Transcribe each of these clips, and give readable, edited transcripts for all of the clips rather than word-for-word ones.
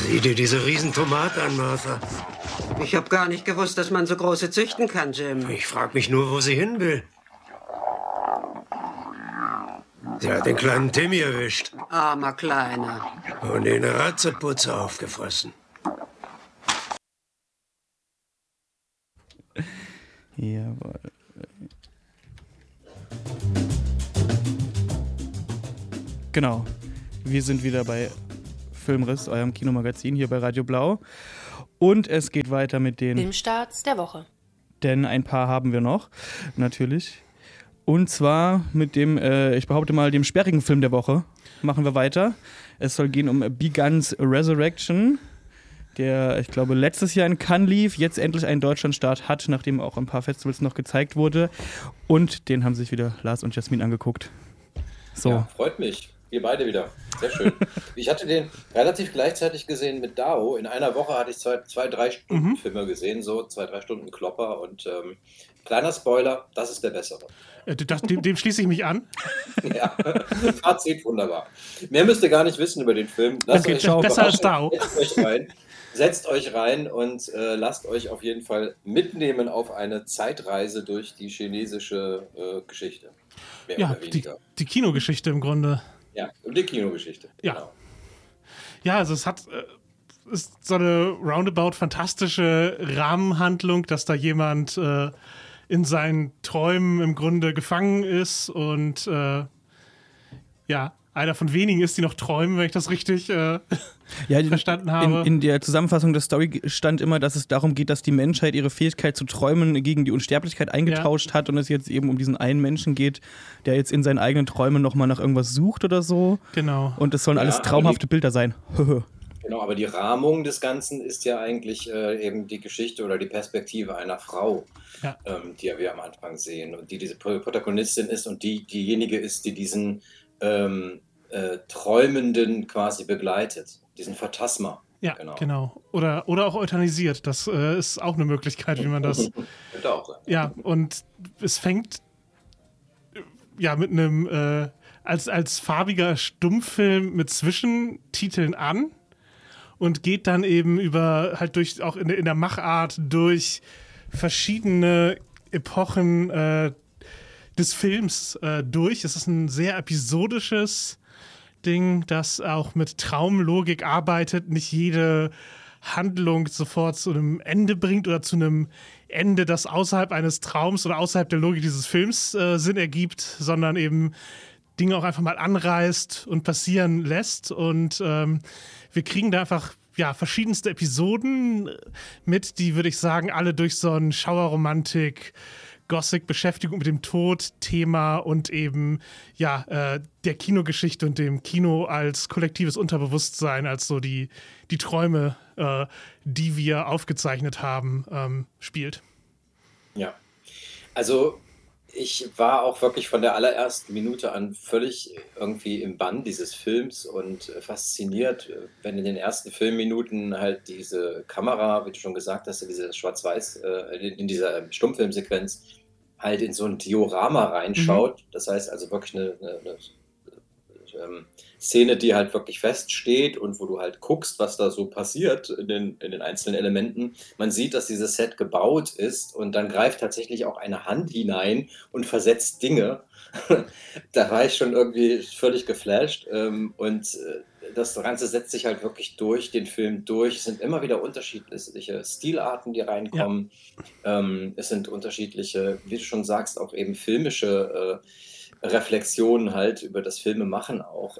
Sieh dir diese Riesentomate an, Martha. Ich habe gar nicht gewusst, dass man so große züchten kann, Jim. Ich frage mich nur, wo sie hin will. Sie hat den kleinen Timmy erwischt. Armer Kleiner. Und den Ratzeputzer aufgefressen. Jawohl. Genau. Wir sind wieder bei Filmriss, eurem Kinomagazin hier bei Radio Blau. Und es geht weiter mit den Filmstarts der Woche. Denn ein paar haben wir noch, natürlich. Und zwar mit dem, ich behaupte mal, dem sperrigen Film der Woche machen wir weiter. Es soll gehen um Be-Guns Resurrection, der, ich glaube, letztes Jahr in Cannes lief, jetzt endlich einen Deutschlandstart hat, nachdem auch ein paar Festivals noch gezeigt wurde. Und den haben sich wieder Lars und Jasmin angeguckt. So. Ja, freut mich. Wir beide wieder. Sehr schön. Ich hatte den relativ gleichzeitig gesehen mit Dao. In einer Woche hatte ich 2-3 Stunden Filme gesehen, so 2-3 Stunden Klopper. Und kleiner Spoiler, das ist der bessere. Dem schließe ich mich an. Ja, Fazit wunderbar. Mehr müsst ihr gar nicht wissen über den Film. Okay, besser als Dao. Setzt euch rein und lasst euch auf jeden Fall mitnehmen auf eine Zeitreise durch die chinesische Geschichte. Mehr Ja, oder weniger. die Kinogeschichte im Grunde. Ja, um die Kinogeschichte. Ja. Genau. Ja, also es ist so eine roundabout fantastische Rahmenhandlung, dass da jemand in seinen Träumen im Grunde gefangen ist und ja, einer von wenigen ist, die noch träumen, wenn ich das richtig verstanden habe. In der Zusammenfassung der Story stand immer, dass es darum geht, dass die Menschheit ihre Fähigkeit zu träumen gegen die Unsterblichkeit eingetauscht hat und es jetzt eben um diesen einen Menschen geht, der jetzt in seinen eigenen Träumen nochmal nach irgendwas sucht oder so. Genau. Und es sollen alles traumhafte Bilder sein. Genau, aber die Rahmung des Ganzen ist ja eigentlich eben die Geschichte oder die Perspektive einer Frau, die ja wir am Anfang sehen und die diese Protagonistin ist und diejenige ist, die diesen Träumenden quasi begleitet, diesen Phantasma. Ja, genau. Oder auch euthanisiert. Das ist auch eine Möglichkeit, wie man das... Könnte auch sein. Ja, und es fängt ja mit einem als farbiger Stummfilm mit Zwischentiteln an und geht dann eben auch in der Machart durch verschiedene Epochen des Films durch. Es ist ein sehr episodisches Ding, das auch mit Traumlogik arbeitet, nicht jede Handlung sofort zu einem Ende bringt oder zu einem Ende, das außerhalb eines Traums oder außerhalb der Logik dieses Films Sinn ergibt, sondern eben Dinge auch einfach mal anreißt und passieren lässt. Und wir kriegen da einfach verschiedenste Episoden mit, die, würde ich sagen, alle durch so einen Schauerromantik, Gothic, Beschäftigung mit dem Tod, Thema und eben der Kinogeschichte und dem Kino als kollektives Unterbewusstsein, als so die Träume, die wir aufgezeichnet haben, spielt. Ja, also ich war auch wirklich von der allerersten Minute an völlig irgendwie im Bann dieses Films und fasziniert, wenn in den ersten Filmminuten halt diese Kamera, wie du schon gesagt hast, in dieser Schwarz-Weiß, in dieser Stummfilmsequenz halt in so ein Diorama reinschaut. Das heißt also wirklich eine Szene, die halt wirklich feststeht und wo du halt guckst, was da so passiert in den einzelnen Elementen. Man sieht, dass dieses Set gebaut ist und dann greift tatsächlich auch eine Hand hinein und versetzt Dinge. Da war ich schon irgendwie völlig geflasht und das Ganze setzt sich halt wirklich durch den Film durch. Es sind immer wieder unterschiedliche Stilarten, die reinkommen. Ja. Es sind unterschiedliche, wie du schon sagst, auch eben filmische Reflexionen halt über das Filmemachen auch.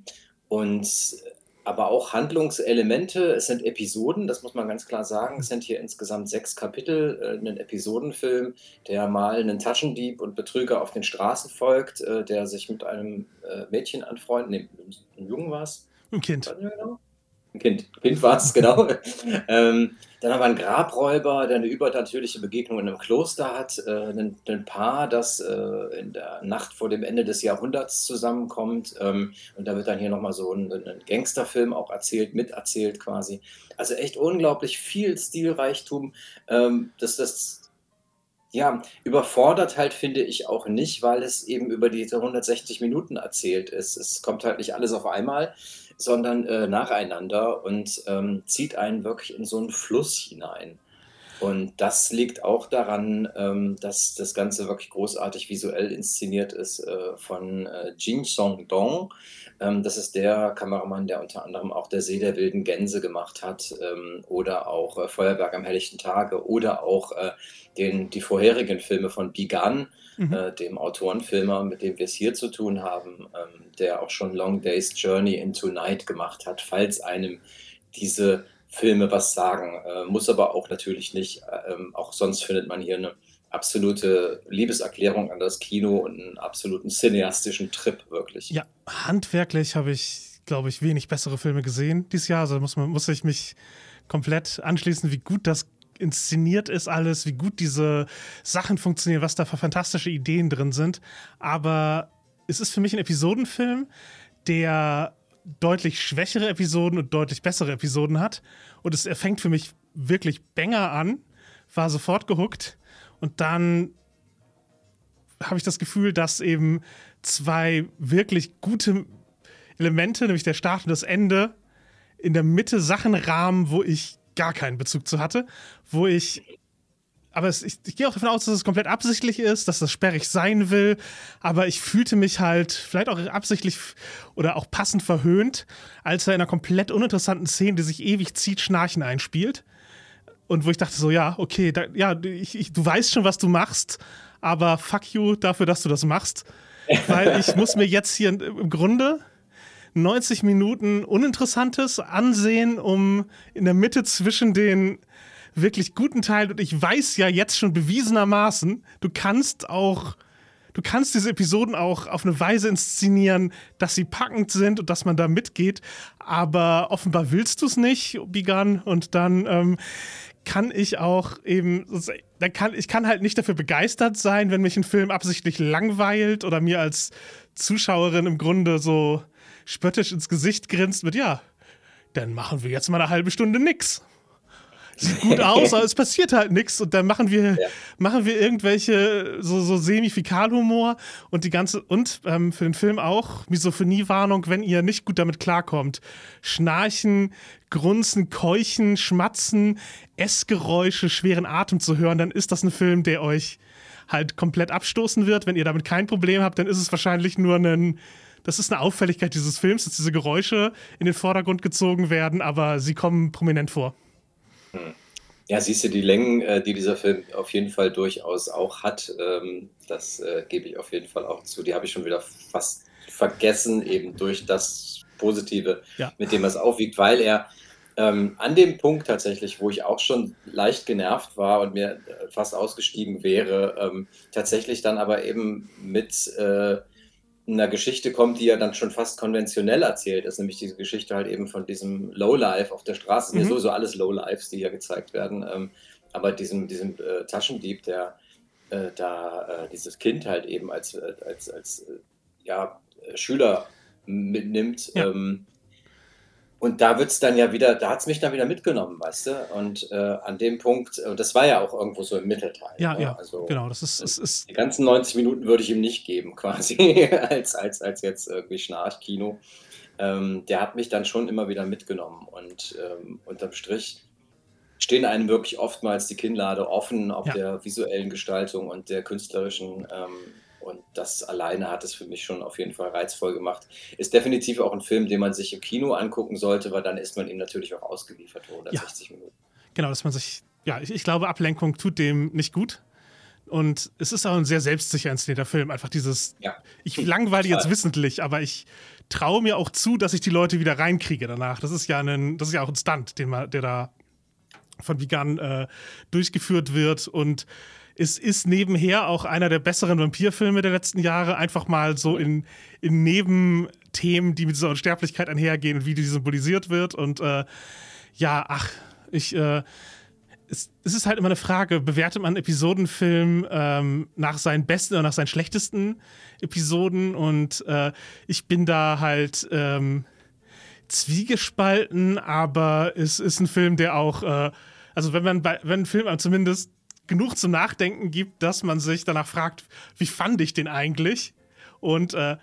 Aber auch Handlungselemente. Es sind Episoden, das muss man ganz klar sagen. Es sind hier insgesamt 6 Kapitel, ein Episodenfilm, der mal einen Taschendieb und Betrüger auf den Straßen folgt, der sich mit einem Mädchen anfreundet. Nee, ein Jungen war es. Ein Kind. Genau. Ein Kind war es, genau. Dann haben wir einen Grabräuber, der eine übernatürliche Begegnung in einem Kloster hat. Ein Paar, das in der Nacht vor dem Ende des Jahrhunderts zusammenkommt. Und da wird dann hier nochmal so ein Gangsterfilm auch miterzählt quasi. Also echt unglaublich viel Stilreichtum. Das überfordert halt, finde ich, auch nicht, weil es eben über diese 160 Minuten erzählt ist. Es kommt halt nicht alles auf einmal. sondern nacheinander und zieht einen wirklich in so einen Fluss hinein. Und das liegt auch daran, dass das Ganze wirklich großartig visuell inszeniert ist von Jin Song-dong. Das ist der Kameramann, der unter anderem auch Der See der wilden Gänse gemacht hat oder auch Feuerwerk am helllichten Tage oder auch die vorherigen Filme von Bigan, dem Autorenfilmer, mit dem wir es hier zu tun haben, der auch schon Long Day's Journey into Night gemacht hat, falls einem diese Filme was sagen, muss aber auch natürlich nicht. Auch sonst findet man hier eine absolute Liebeserklärung an das Kino und einen absoluten cineastischen Trip, wirklich. Ja, handwerklich habe ich, glaube ich, wenig bessere Filme gesehen dieses Jahr. Also muss ich mich komplett anschließen, wie gut das inszeniert ist alles, wie gut diese Sachen funktionieren, was da für fantastische Ideen drin sind. Aber es ist für mich ein Episodenfilm, der deutlich schwächere Episoden und deutlich bessere Episoden hat. Und er fängt für mich wirklich Banger an, war sofort gehuckt. Und dann habe ich das Gefühl, dass eben zwei wirklich gute Elemente, nämlich der Start und das Ende, in der Mitte Sachen rahmen, wo ich gar keinen Bezug zu hatte. Ich gehe auch davon aus, dass es komplett absichtlich ist, dass das sperrig sein will, aber ich fühlte mich halt vielleicht auch absichtlich oder auch passend verhöhnt, als er in einer komplett uninteressanten Szene, die sich ewig zieht, Schnarchen einspielt. Und wo ich dachte so, ja, okay, du weißt schon, was du machst, aber fuck you dafür, dass du das machst. Weil ich muss mir jetzt hier im Grunde 90 Minuten Uninteressantes ansehen, um in der Mitte zwischen den wirklich guten Teil, und ich weiß ja jetzt schon bewiesenermaßen, du kannst diese Episoden auch auf eine Weise inszenieren, dass sie packend sind und dass man da mitgeht, aber offenbar willst du es nicht, Bigan, und dann kann ich auch eben, ich kann halt nicht dafür begeistert sein, wenn mich ein Film absichtlich langweilt oder mir als Zuschauerin im Grunde so spöttisch ins Gesicht grinst mit, ja, dann machen wir jetzt mal eine halbe Stunde nix. Sieht gut aus, aber es passiert halt nichts und dann machen wir irgendwelche so Semi-Fäkalhumor und für den Film auch Misophonie-Warnung, wenn ihr nicht gut damit klarkommt. Schnarchen, Grunzen, Keuchen, Schmatzen, Essgeräusche, schweren Atem zu hören, dann ist das ein Film, der euch halt komplett abstoßen wird. Wenn ihr damit kein Problem habt, dann ist es wahrscheinlich nur das ist eine Auffälligkeit dieses Films, dass diese Geräusche in den Vordergrund gezogen werden, aber sie kommen prominent vor. Ja, siehst du, die Längen, die dieser Film auf jeden Fall durchaus auch hat, das gebe ich auf jeden Fall auch zu. Die habe ich schon wieder fast vergessen, eben durch das Positive, mit dem er es aufwiegt, weil er an dem Punkt tatsächlich, wo ich auch schon leicht genervt war und mir fast ausgestiegen wäre, tatsächlich dann aber eben mit einer Geschichte kommt, die ja dann schon fast konventionell erzählt ist, nämlich diese Geschichte halt eben von diesem Lowlife auf der Straße. Das sind ja sowieso alles Lowlifes, die hier gezeigt werden, aber diesem Taschendieb, der dieses Kind halt eben als Schüler mitnimmt. Ja. Und da wird's dann ja wieder, da hat es mich dann wieder mitgenommen, weißt du? Und an dem Punkt, das war ja auch irgendwo so im Mittelteil. Ja, ne? ja, also, genau. Das ist die ganzen 90 Minuten würde ich ihm nicht geben, quasi, als jetzt irgendwie Schnarchkino. Der hat mich dann schon immer wieder mitgenommen. Und unterm Strich stehen einem wirklich oftmals die Kinnlade offen, ob der visuellen Gestaltung und der künstlerischen. Und das alleine hat es für mich schon auf jeden Fall reizvoll gemacht. Ist definitiv auch ein Film, den man sich im Kino angucken sollte, weil dann ist man ihm natürlich auch ausgeliefert für 160 Minuten. Genau, dass man sich, ich glaube, Ablenkung tut dem nicht gut. Und es ist auch ein sehr selbstsicher inszenierter Film. Einfach dieses, ich langweile jetzt wissentlich, aber ich traue mir auch zu, dass ich die Leute wieder reinkriege danach. Das ist ja auch ein Stunt, der da von Bigan durchgeführt wird. Und es ist nebenher auch einer der besseren Vampirfilme der letzten Jahre, einfach mal so in Nebenthemen, die mit dieser Unsterblichkeit einhergehen und wie die symbolisiert wird. Und es ist halt immer eine Frage, bewertet man einen Episodenfilm nach seinen besten oder nach seinen schlechtesten Episoden? Und ich bin da halt zwiegespalten, aber es ist ein Film, der auch, wenn ein Film zumindest genug zum Nachdenken gibt, dass man sich danach fragt, wie fand ich den eigentlich? Und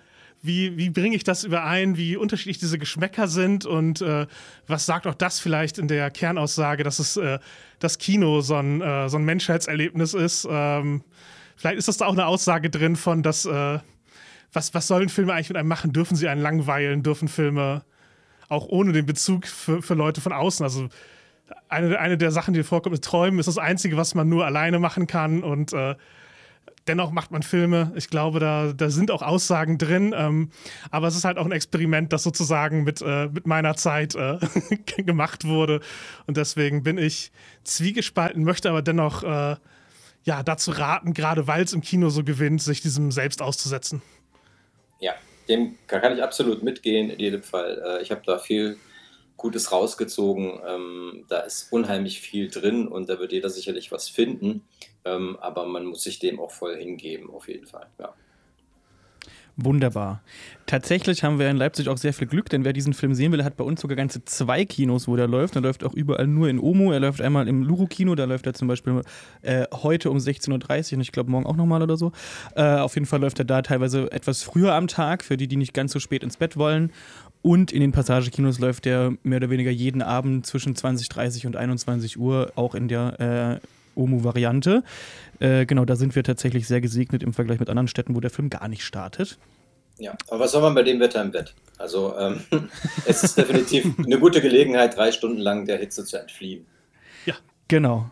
wie bringe ich das überein, wie unterschiedlich diese Geschmäcker sind und was sagt auch das vielleicht in der Kernaussage, dass es das Kino so ein Menschheitserlebnis ist. Vielleicht ist das da auch eine Aussage drin von, dass was sollen Filme eigentlich mit einem machen? Dürfen sie einen langweilen? Dürfen Filme auch ohne den Bezug für Leute von außen? Also eine der Sachen, die vorkommt, ist Träumen, ist das Einzige, was man nur alleine machen kann und dennoch macht man Filme. Ich glaube, da sind auch Aussagen drin, aber es ist halt auch ein Experiment, das sozusagen mit meiner Zeit gemacht wurde und deswegen bin ich zwiegespalten, möchte aber dennoch dazu raten, gerade weil es im Kino so gewinnt, sich diesem selbst auszusetzen. Ja, dem kann ich absolut mitgehen, in jedem Fall. Ich habe da viel Gutes rausgezogen. Da ist unheimlich viel drin und da wird jeder sicherlich was finden. Aber man muss sich dem auch voll hingeben, auf jeden Fall. Ja. Wunderbar. Tatsächlich haben wir in Leipzig auch sehr viel Glück, denn wer diesen Film sehen will, hat bei uns sogar ganze 2 Kinos, wo der läuft. Er läuft auch überall nur in Omo. Er läuft einmal im Luro-Kino, da läuft er zum Beispiel heute um 16:30 Uhr und ich glaube morgen auch nochmal oder so. Auf jeden Fall läuft er da teilweise etwas früher am Tag, für die nicht ganz so spät ins Bett wollen. Und in den Passagekinos läuft er mehr oder weniger jeden Abend zwischen 20:30 und 21 Uhr, auch in der Omu-Variante. Genau, da sind wir tatsächlich sehr gesegnet im Vergleich mit anderen Städten, wo der Film gar nicht startet. Ja, aber was soll man bei dem Wetter im Bett? Also es ist definitiv eine gute Gelegenheit, 3 Stunden lang der Hitze zu entfliehen. Ja. Genau.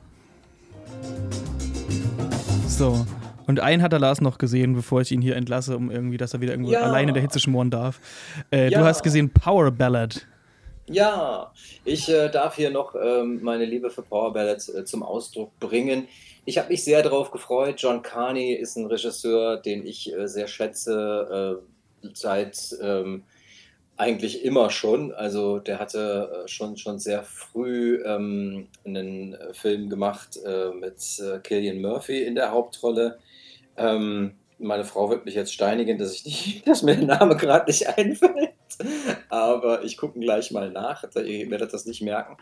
So. Und einen hat der Lars noch gesehen, bevor ich ihn hier entlasse, um irgendwie, dass er wieder irgendwo alleine in der Hitze schmoren darf. Du hast gesehen Power Ballad. Ja, ich darf hier noch meine Liebe für Power Ballads zum Ausdruck bringen. Ich habe mich sehr darauf gefreut. John Carney ist ein Regisseur, den ich sehr schätze, seit eigentlich immer schon. Also der hatte schon sehr früh einen Film gemacht mit Cillian Murphy in der Hauptrolle. Meine Frau wird mich jetzt steinigen, dass mir der Name gerade nicht einfällt. Aber ich gucke gleich mal nach. Ihr werdet das nicht merken.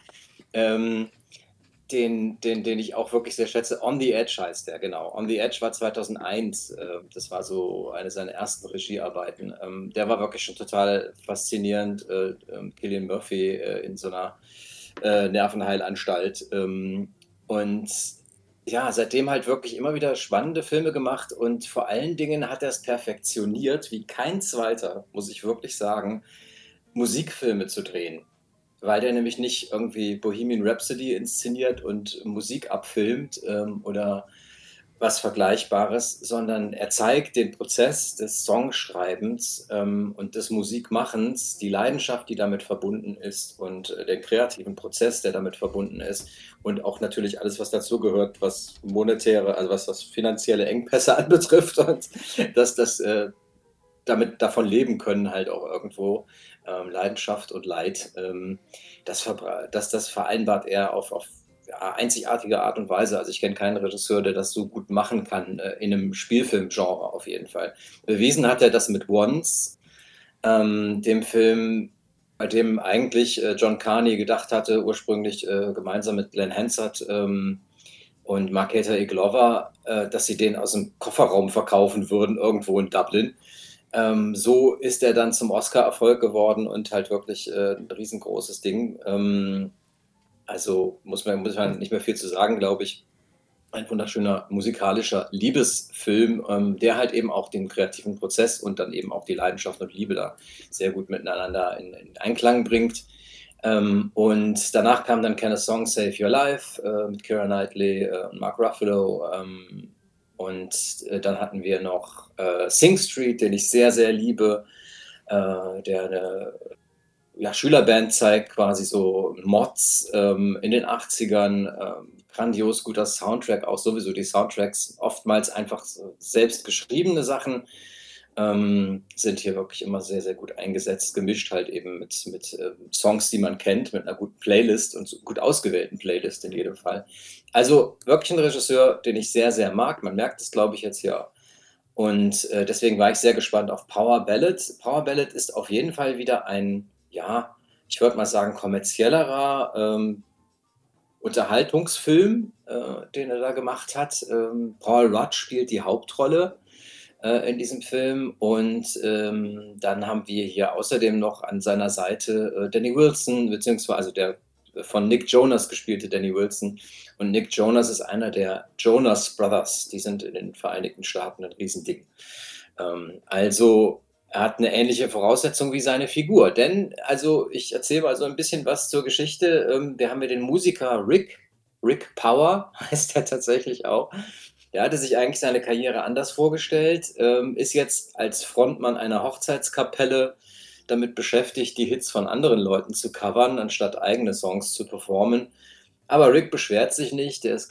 Den ich auch wirklich sehr schätze. On the Edge heißt der, genau. On the Edge war 2001. Das war so eine seiner ersten Regiearbeiten. Der war wirklich schon total faszinierend. Cillian Murphy in so einer Nervenheilanstalt. Und ja, seitdem halt wirklich immer wieder spannende Filme gemacht und vor allen Dingen hat er es perfektioniert, wie kein zweiter, muss ich wirklich sagen, Musikfilme zu drehen. Weil der nämlich nicht irgendwie Bohemian Rhapsody inszeniert und Musik abfilmt oder was Vergleichbares, sondern er zeigt den Prozess des Songschreibens und des Musikmachens, die Leidenschaft, die damit verbunden ist und den kreativen Prozess, der damit verbunden ist und auch natürlich alles, was dazugehört, was monetäre, also was finanzielle Engpässe anbetrifft und dass das davon leben können halt auch irgendwo Leidenschaft und Leid, das vereinbart er auf einzigartige Art und Weise. Also ich kenne keinen Regisseur, der das so gut machen kann, in einem Spielfilmgenre auf jeden Fall. Bewiesen hat er das mit Once, dem Film, bei dem eigentlich John Carney gedacht hatte, ursprünglich gemeinsam mit Glenn Hansard und Markéta E. Glover, dass sie den aus dem Kofferraum verkaufen würden, irgendwo in Dublin. So ist er dann zum Oscar-Erfolg geworden und halt wirklich ein riesengroßes Ding. Also muss man nicht mehr viel zu sagen, glaube ich. Ein wunderschöner musikalischer Liebesfilm, der halt eben auch den kreativen Prozess und dann eben auch die Leidenschaft und Liebe da sehr gut miteinander in Einklang bringt. Und danach kam dann Can a Song Save Your Life mit Keira Knightley und Mark Ruffalo. Und dann hatten wir noch Sing Street, den ich sehr, sehr liebe, der eine Schülerband zeigt, quasi so Mods in den 80ern. Grandios guter Soundtrack, auch sowieso die Soundtracks, oftmals einfach so selbst geschriebene Sachen, sind hier wirklich immer sehr, sehr gut eingesetzt, gemischt halt eben mit Songs, die man kennt, mit einer guten Playlist und so gut ausgewählten Playlist in jedem Fall. Also wirklich ein Regisseur, den ich sehr, sehr mag. Man merkt es, glaube ich, jetzt hier. Und deswegen war ich sehr gespannt auf Power Ballad. Power Ballad ist auf jeden Fall wieder ein, ja, ich würde mal sagen, kommerziellerer Unterhaltungsfilm, den er da gemacht hat. Paul Rudd spielt die Hauptrolle. in diesem Film. Und dann haben wir hier außerdem noch an seiner Seite Danny Wilson, beziehungsweise also der von Nick Jonas gespielte Danny Wilson. Und Nick Jonas ist einer der Jonas Brothers. Die sind in den Vereinigten Staaten ein Riesending. Also er hat eine ähnliche Voraussetzung wie seine Figur. Denn, also ich erzähle mal so ein bisschen was zur Geschichte. Wir haben ja den Musiker Rick Power heißt er tatsächlich auch. Der hatte sich eigentlich seine Karriere anders vorgestellt, ist jetzt als Frontmann einer Hochzeitskapelle damit beschäftigt, die Hits von anderen Leuten zu covern, anstatt eigene Songs zu performen. Aber Rick beschwert sich nicht, der ist